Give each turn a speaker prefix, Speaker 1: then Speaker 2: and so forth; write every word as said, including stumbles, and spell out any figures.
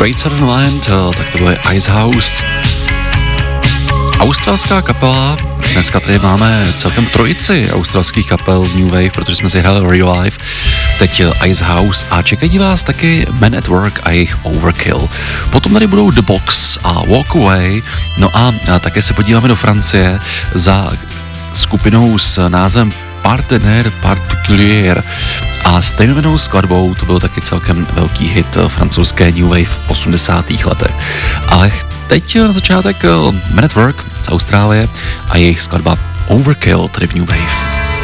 Speaker 1: Great Southern Land, tak to bude Icehouse. Australská kapela, dneska tady máme celkem trojici australských kapel New Wave, protože jsme si hráli Real Life, teď Icehouse a čekají vás taky Men at Work a jejich Overkill. Potom tady budou The Box a Walk Away, no a, a také se podíváme do Francie za skupinou s názvem Partenaire Particulier a stejnojmennou skladbou, to byl taky celkem velký hit francouzské New Wave v osmdesátých letech. Ale teď na začátek Men at Work z Austrálie a jejich skladba Overkill tady v New Wave.